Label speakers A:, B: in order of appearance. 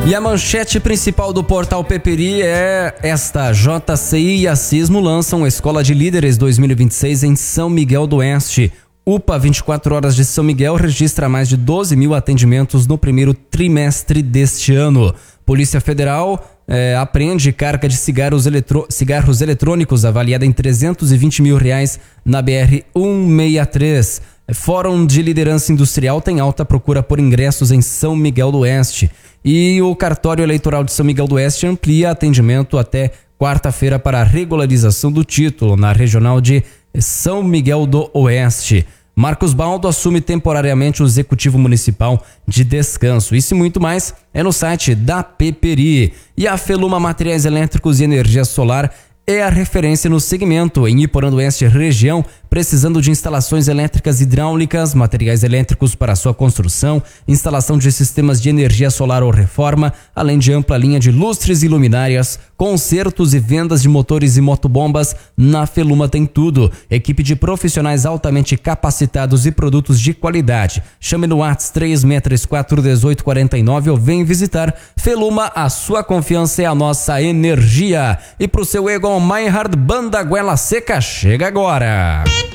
A: E a manchete principal do portal Peperi é esta: JCI e a Sismo lançam Escola de Líderes 2026 em São Miguel do Oeste. UPA 24 Horas de São Miguel registra mais de 12 mil atendimentos no primeiro trimestre deste ano. Polícia Federal apreende carga de cigarros eletrônicos avaliada em R$320 mil na BR-163. Fórum de Liderança Industrial tem alta procura por ingressos em São Miguel do Oeste. E o cartório eleitoral de São Miguel do Oeste amplia atendimento até quarta-feira para a regularização do título na regional de São Miguel do Oeste. Marcos Baldo assume temporariamente o Executivo Municipal de Descanso. Isso e muito mais é no site da Peperi. E a Feluma Materiais Elétricos e Energia Solar é a referência no segmento em Iporã do Oeste região, precisando de instalações elétricas hidráulicas, materiais elétricos para sua construção, instalação de sistemas de energia solar ou reforma, além de ampla linha de lustres e luminárias, consertos e vendas de motores e motobombas. Na Feluma tem tudo. Equipe de profissionais altamente capacitados e produtos de qualidade. Chame no WhatsApp 36341849 ou vem visitar Feluma. A sua confiança é a nossa energia. E pro seu Egon Meinhard, Banda Goela Seca chega agora.